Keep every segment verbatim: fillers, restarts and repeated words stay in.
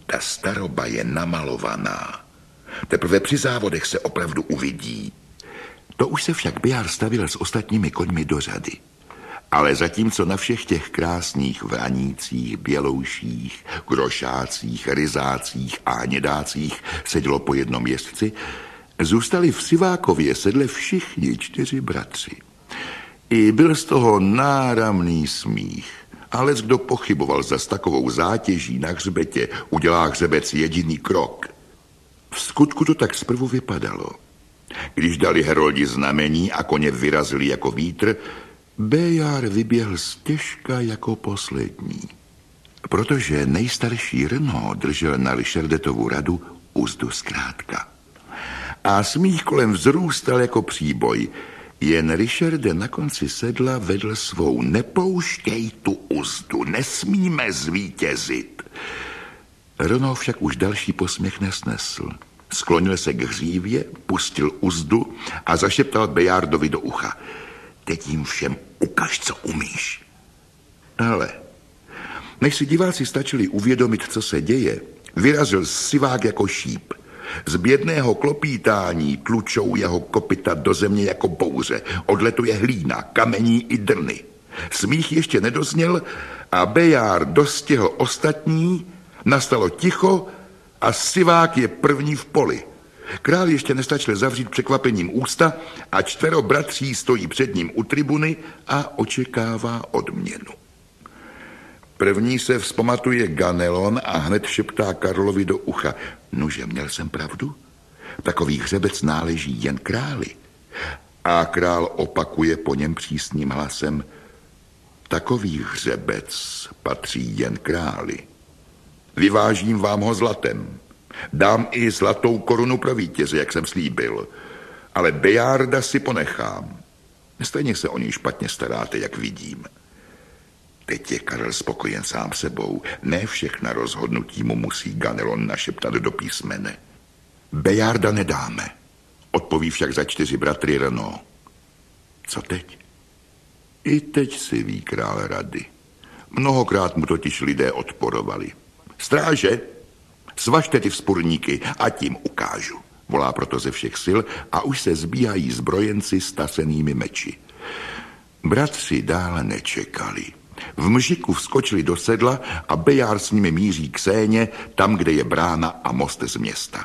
Ta staroba je namalovaná. Teprve při závodech se opravdu uvidí. To už se však Bejár stavil s ostatními koňmi do řady. Ale zatímco na všech těch krásných vranících, bělouších, grošácích, ryzácích a hnědácích sedělo po jednom jezdci, zůstali v Sivákově sedle všichni čtyři bratři. I byl z toho náramný smích. Ale kdo pochyboval, za s takovou zátěží na hřbetě udělá hřebec jediný krok. V skutku to tak zprvu vypadalo. Když dali heroldi znamení a koně vyrazili jako vítr, Bejár vyběhl stěžka jako poslední. Protože nejstarší Renaud držel na Richardetovu radu uzdu zkrátka. A smích kolem vzrůstal jako příboj. Jen Richarde na konci sedla vedl svou: nepouštěj tu uzdu, nesmíme zvítězit. Renaud však už další posměch nesnesl. Sklonil se k hřívě, pustil uzdu a zašeptal Bejárdovi do ucha: teď jim všem ukaž, co umíš. Ale než si diváci stačili uvědomit, co se děje, vyrazil Sivák jako šíp. Z bědného klopítání tlučou jeho kopyta do země jako bouře. Odletuje hlína, kamení i drny. Smích ještě nedozněl a Bejár dostihl ostatní, nastalo ticho a Sivák je první v poli. Král ještě nestačil zavřít překvapením ústa a čtvero bratří stojí před ním u tribuny a očekává odměnu. První se vzpamatuje Ganelon a hned šeptá Karlovi do ucha: nuže, měl jsem pravdu? Takový hřebec náleží jen králi. A král opakuje po něm přísným hlasem: takový hřebec patří jen králi. Vyvážím vám ho zlatem. Dám i zlatou korunu pro vítěze, jak jsem slíbil. Ale Bejárda si ponechám. Stejně se o něj špatně staráte, jak vidím. Teď je Karel spokojen sám sebou. Ne všechna rozhodnutí mu musí Ganelon našeptat do písmene. Bejárda nedáme, odpoví však za čtyři bratry Renaud. Co teď? I teď si ví král rady. Mnohokrát mu totiž lidé odporovali. Stráže, svažte ty vzpurníky a tím ukážu. Volá proto ze všech sil a už se zbíhají zbrojenci s tasenými meči. Bratři dále nečekali. V mžiku vskočili do sedla a Bejár s nimi míří k Séně, tam, kde je brána a most z města.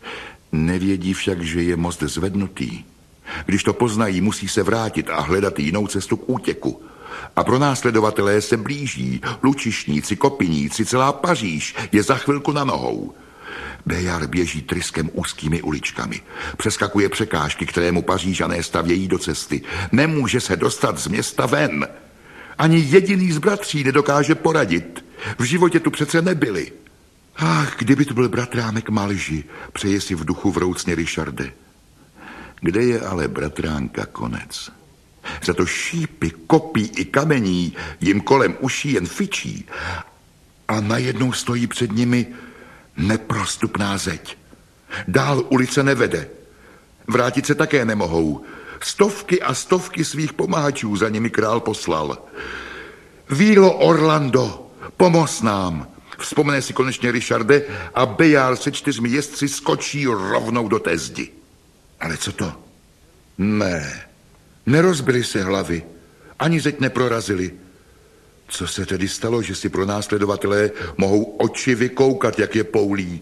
Nevědí však, že je most zvednutý. Když to poznají, musí se vrátit a hledat jinou cestu k útěku. A pronásledovatelé se blíží. Lučišníci, kopiníci, celá Paříž je za chvilku na nohou. Bejár běží tryskem úzkými uličkami. Přeskakuje překážky, které mu Pařížané stavějí do cesty. Nemůže se dostat z města ven. Ani jediný z bratří nedokáže poradit. V životě tu přece nebyli. Ach, kdyby tu byl bratránek Malži, přeje si v duchu vroucně Richarde. Kde je ale bratránka konec? Za to šípy, kopí i kamení jim kolem uší jen fičí. A najednou stojí před nimi neprostupná zeď. Dál ulice nevede. Vrátit se také nemohou. Stovky a stovky svých pomáhačů za nimi král poslal. Vílo Orlando, pomoz nám. Vzpomene si konečně Richarde a Bejár se čtyřmi jezdci skočí rovnou do té zdi. Ale co to? Ne, nerozbily se hlavy, ani zeď neprorazili. Co se tedy stalo, že si pronásledovatelé mohou oči vykoukat, jak je poulí?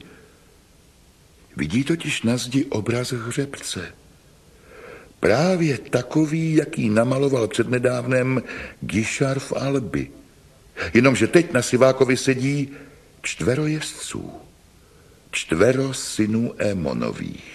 Vidí totiž na zdi obraz hřebce. Právě takový, jaký namaloval přednedávnem Guichard v Albi. Jenomže teď na Sivákovi sedí čtvero jezdců. Čtvero synů Émonových.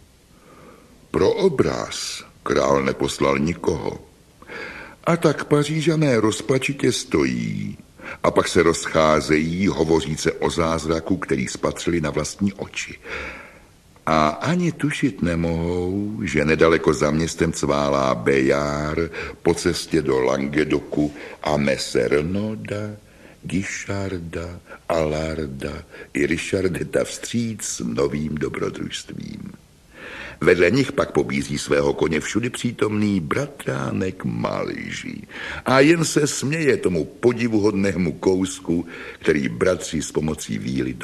Pro obraz král neposlal nikoho. A tak Pařížané rozpačitě stojí a pak se rozcházejí, hovoříce o zázraku, který spatřili na vlastní oči. A ani tušit nemohou, že nedaleko za městem cválá Bejár po cestě do Languedocu a nese Renauda, Guicharda, Alarda i Richardeta vstříc s novým dobrodružstvím. Vedle nich pak pobízí svého koně všudy přítomný bratránek Malži a jen se směje tomu podivuhodnému kousku, který bratři s pomocí víly